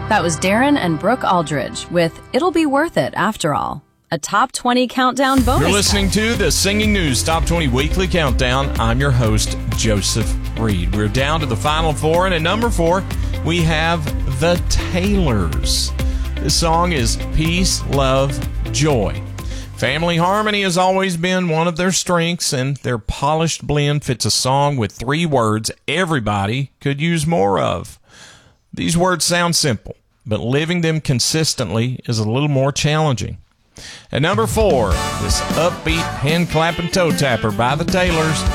That was Darren and Brooke Aldridge with It'll Be Worth It After All, a Top 20 Countdown bonus. You're listening to the Singing News Top 20 Weekly Countdown. I'm your host, Joseph Reed. We're down to the final four, and at number 4, we have The Taylors. This song is Peace, Love, Joy. Family harmony has always been one of their strengths, and their polished blend fits a song with 3 words everybody could use more of. These words sound simple, but living them consistently is a little more challenging. At number 4, this upbeat, hand-clapping toe tapper by The Taylors,